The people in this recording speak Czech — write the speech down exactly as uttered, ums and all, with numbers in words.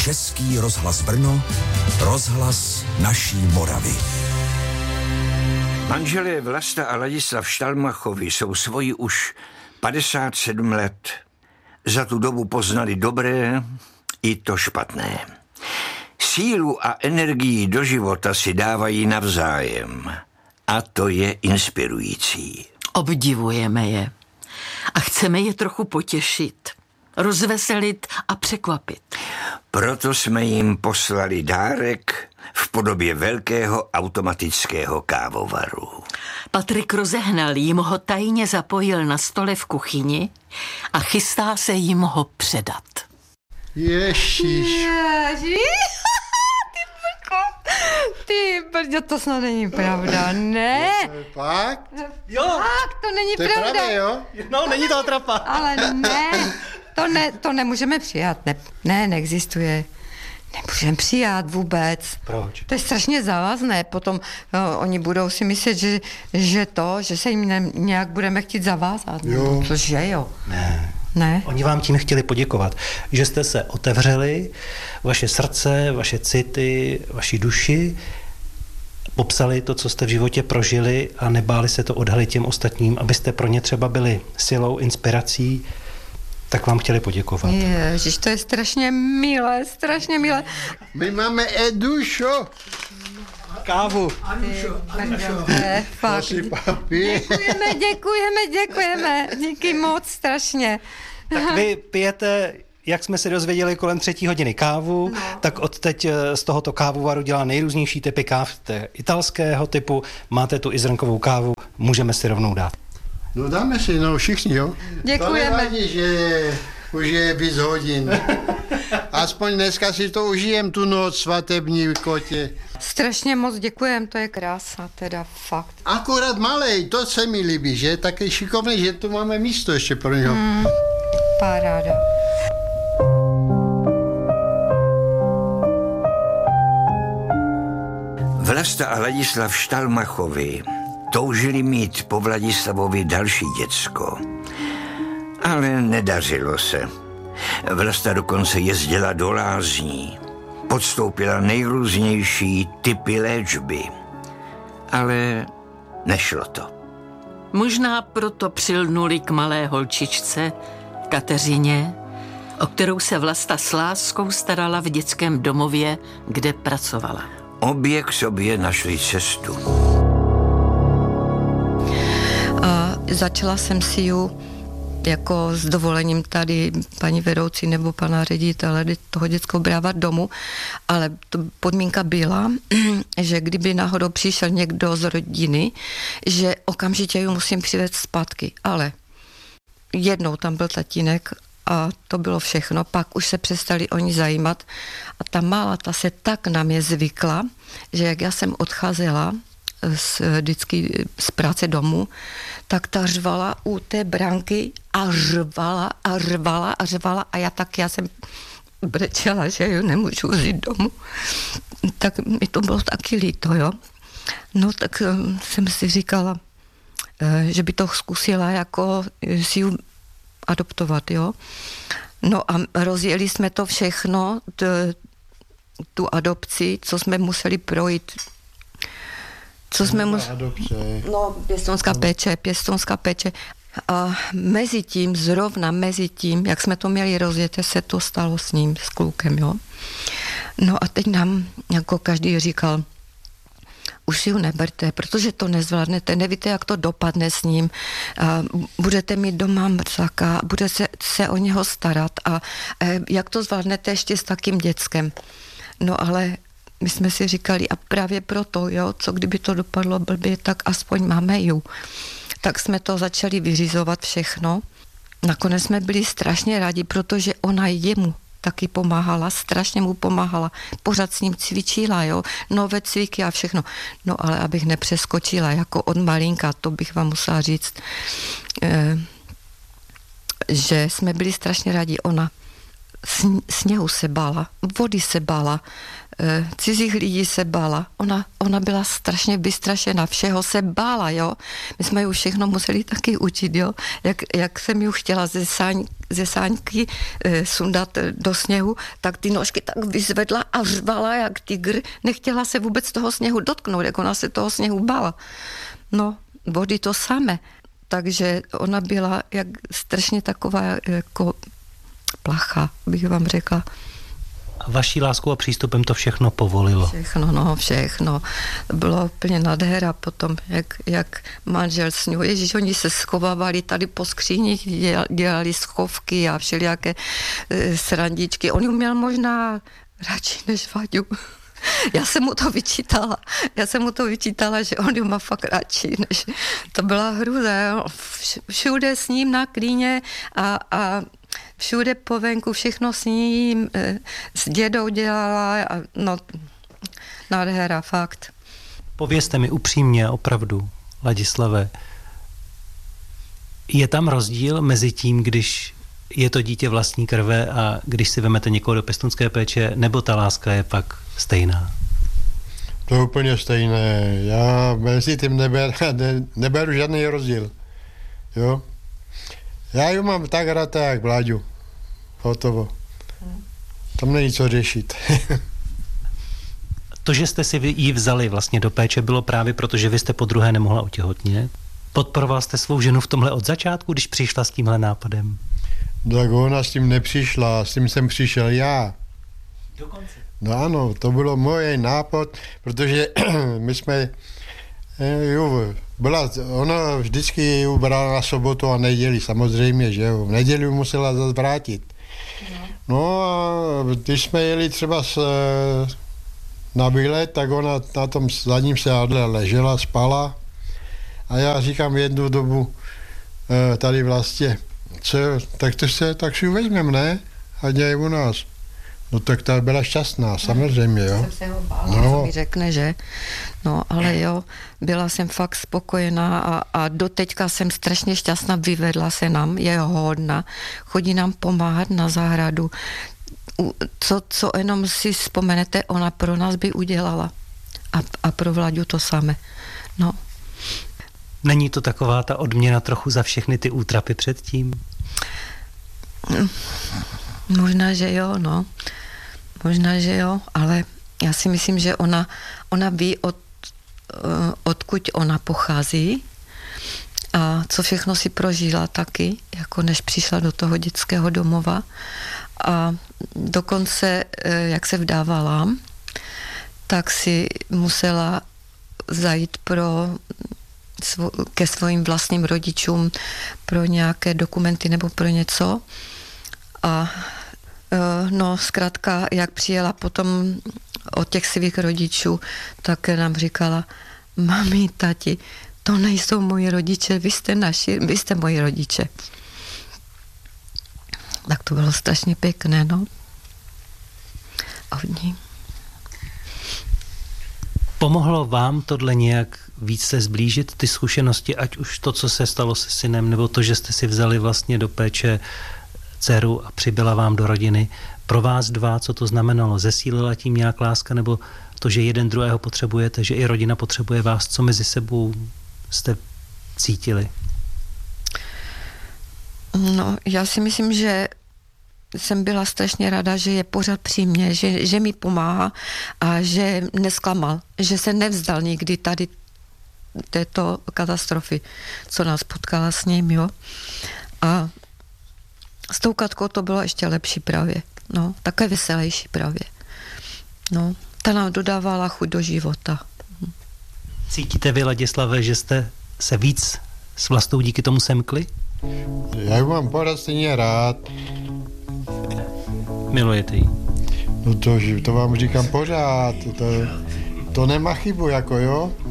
Český rozhlas Brno, rozhlas naší Moravy. Manželé Vlasta a Ladislav Štalmachovi jsou svoji už padesát sedm let. Za tu dobu poznali dobré i to špatné. Sílu a energii do života si dávají navzájem. A to je inspirující. Obdivujeme je. A chceme je trochu potěšit, rozveselit a překvapit. Proto jsme jim poslali dárek v podobě velkého automatického kávovaru. Patrik rozehnal jim ho tajně zapojil na stole v kuchyni a chystá se jim ho předat. Ježiš. Ježiš. Ty brko. Ty brďo, to snad není pravda, ne? Fakt? Jo. Fakt, to není To je pravda. pravda, jo? No, není to atrapa. Ale ne, to, ne, to nemůžeme přijat. Ne, ne, neexistuje. Nemůžeme přijat vůbec. Proč? To je strašně závazné. Potom no, oni budou si myslet, že, že to, že se jim ne, nějak budeme chtít zavázat. Jo. Cože jo? Ne. Ne? Oni vám tím chtěli poděkovat, že jste se otevřeli, vaše srdce, vaše city, vaši duši, popsali to, co jste v životě prožili a nebáli se to odhalit těm ostatním, abyste pro ně třeba byli silou, inspirací, tak vám chtěli poděkovat. Ježiš, to je strašně milé, strašně milé. My máme Edušo. Kávu. Ne, fakt. Prosím, papi. Děkujeme, děkujeme, děkujeme. Díky moc, strašně. Tak vy pijete, jak jsme se dozvěděli, kolem třetí hodiny kávu, no. Tak odteď z tohoto kávovaru dělá nejrůznější typy káv, té italského typu, máte tu i zrnkovou kávu, můžeme si rovnou dát. No dáme si, no všichni, jo? Děkujeme. To nevadí, že už je víc hodin. Aspoň dneska si to užijem tu noc svatební kotě. Strašně moc děkujem, to je krása, teda fakt. Akorát malej, to se mi líbí, že? Taky šikovný, že tu máme místo ještě pro něho. Hmm, paráda. Vlasta a Ladislav Štalmachovi toužili mít po Vladislavovi další děcko. Ale nedařilo se. Vlasta dokonce jezdila do lázní. Podstoupila nejrůznější typy léčby. Ale nešlo to. Možná proto přilnuli k malé holčičce, Kateřině, o kterou se Vlasta s láskou starala v dětském domově, kde pracovala. Obě k sobě našli cestu. A začala jsem si ju jako s dovolením tady paní vedoucí nebo pana ředitele toho dětského brávat domů, ale to podmínka byla, že kdyby náhodou přišel někdo z rodiny, že okamžitě ju musím přivést zpátky, ale jednou tam byl tatínek a to bylo všechno, pak už se přestali oni zajímat a ta malá, ta se tak na mě zvykla, že jak já jsem odcházela z, vždycky z práce domů, tak ta řvala u té branky a řvala a řvala a řvala a já tak, já jsem brečela, že ju nemůžu vzít domů. Tak mi to bylo taky líto, jo. No tak jsem si říkala, že by to zkusila jako si ju adoptovat, jo. No a rozjeli jsme to všechno, t, tu adopci, co jsme museli projít. Co jsme museli... No, pěstounská péče, pěstounská péče. A mezi tím, zrovna mezi tím, jak jsme to měli rozjeté, se to stalo s ním, s klukem, jo. No a teď nám jako každý říkal, už si ju neberte, protože to nezvládnete, nevíte, jak to dopadne s ním. A budete mít doma mrzáka, bude se, se o něho starat a jak to zvládnete ještě s takým dětskem. No ale my jsme si říkali, a právě proto, jo, co kdyby to dopadlo blbě, tak aspoň máme ju. Tak jsme to začali vyřizovat všechno. Nakonec jsme byli strašně rádi, protože ona jemu taky pomáhala, strašně mu pomáhala. Pořád s ním cvičila, jo, nové cviky a všechno. No ale abych nepřeskočila jako od malinka, to bych vám musela říct, eh, že jsme byli strašně rádi. Ona sněhu se bála, vody se bála, e, cizích lidí se bála. Ona, ona byla strašně vystrašena, všeho se bála, jo. My jsme ju všechno museli taky učit, jo. Jak, jak jsem ju chtěla ze sáň ze sáňky e, sundat do sněhu, tak ty nožky tak vyzvedla a řvala jak tygr. Nechtěla se vůbec toho sněhu dotknout, jak ona se toho sněhu bála. No, vody to samé. Takže ona byla jak strašně taková jako placha, bych vám řekla. A vaší láskou a přístupem to všechno povolilo? Všechno, no, všechno. Bylo úplně nádhera potom, jak, jak manžel s ňou. Ježíš, oni se schovávali tady po skříních, dělali schovky a všelijaké e, srandičky. On ju měl možná radši než Vaďu. Já jsem mu to vyčítala. Já jsem mu to vyčítala, že on ju má fakt radši, než to byla hruza. Všude s ním na klíně a, a všude po venku, všechno s ním, s dědou dělala, a no, nádhera, fakt. Povězte mi upřímně, opravdu, Ladislave, je tam rozdíl mezi tím, když je to dítě vlastní krve a když si vemete někoho do pěstounské péče, nebo ta láska je pak stejná? To je úplně stejné. Já mezi tím neber, ne, neberu žádný rozdíl. Jo? Já ju mám tak rád, jak Vláďu. Hotovo. Tam není co řešit. To, že jste si ji vzali vlastně do péče, bylo právě proto, že vy jste po druhé nemohla otěhotnět. Podporoval jste svou ženu v tomhle od začátku, když přišla s tímhle nápadem? Tak ona s tím nepřišla, s tím jsem přišel já. Dokonce? No ano, to bylo můj nápad, protože my jsme, jo, byla, ona vždycky ji brala na sobotu a neděli, samozřejmě, že jo, v neděli musela zase vrátit. No a když jsme jeli třeba s, na výlet, tak ona na tom zadním sedadle ležela, spala a já říkám jednu dobu tady vlastně, co, tak to se, tak si ji vezmeme, ne? A děje u nás. No tak ta byla šťastná, samozřejmě, jo. Jsem se ho bála, no. Co mi řekne, že? No, ale jo, byla jsem fakt spokojená a, a doteďka jsem strašně šťastná, vyvedla se nám, je hodná, chodí nám pomáhat na zahradu. Co, co jenom si vzpomenete, ona pro nás by udělala. A, a pro Vláďu to samé. No. Není to taková ta odměna trochu za všechny ty útrapy předtím? Možná, že jo, no. Možná, že jo, ale já si myslím, že ona, ona ví, od, odkud ona pochází a co všechno si prožila taky, jako než přišla do toho dětského domova. A dokonce, jak se vdávala, tak si musela zajít pro, ke svým vlastním rodičům pro nějaké dokumenty nebo pro něco. A no, zkrátka, jak přijela potom od těch svých rodičů, tak nám říkala, mami, tati, to nejsou moji rodiče, vy jste naši, vy jste moji rodiče. Tak to bylo strašně pěkné, no. A od ní. Pomohlo vám tohle nějak víc se zblížit, ty zkušenosti, ať už to, co se stalo se synem, nebo to, že jste si vzali vlastně do péče dceru a přibyla vám do rodiny. Pro vás dva, co to znamenalo? Zesílila tím nějak láska, nebo to, že jeden druhého potřebujete, že i rodina potřebuje vás? Co mezi sebou jste cítili? No, já si myslím, že jsem byla strašně ráda, že je pořád při mně, že, že mi pomáhá a že nesklamal, že se nevzdal nikdy tady této katastrofy, co nás potkala s ním, jo. A s tou Katkou to bylo ještě lepší právě, no, také veselější právě. No, ta nám dodávala chuť do života. Cítíte vy, Ladislave, že jste se víc s Vlastou díky tomu semkli? Já ji mám pořád stejně rád. Milujete ji? No to, to vám říkám pořád, to, to nemá chybu, jako jo.